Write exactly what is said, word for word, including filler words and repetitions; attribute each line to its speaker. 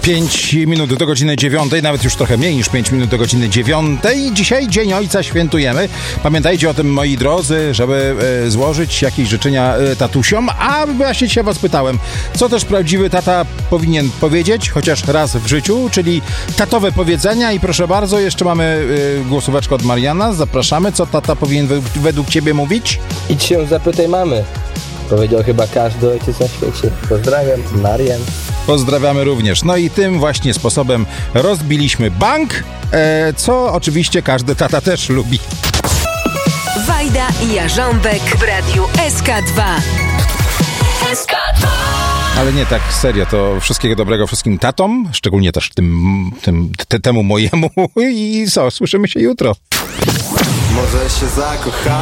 Speaker 1: pięć minut do godziny dziewiątej, nawet już trochę mniej niż pięć minut do godziny dziewiątej. Dzisiaj Dzień Ojca świętujemy. Pamiętajcie o tym, moi drodzy, żeby e, złożyć jakieś życzenia e, tatusiom. A właśnie dzisiaj was pytałem, co też prawdziwy tata powinien powiedzieć, chociaż raz w życiu, czyli tatowe powiedzenia. I proszę bardzo, jeszcze mamy e, głosóweczkę od Mariana. Zapraszamy. Co tata powinien według, według ciebie mówić?
Speaker 2: Idź się zapytaj mamy. Powiedział chyba każdy ojciec na świecie. Pozdrawiam, Marian.
Speaker 1: Pozdrawiamy również. No i tym właśnie sposobem rozbiliśmy bank, e, co oczywiście każdy tata też lubi.
Speaker 3: Wajda i Jarząbek w radiu S K dwa. S K dwa.
Speaker 1: Ale nie tak serio, to wszystkiego dobrego wszystkim tatom, szczególnie też tym, tym te, temu mojemu i co, słyszymy się jutro.
Speaker 4: Może się zakochamy.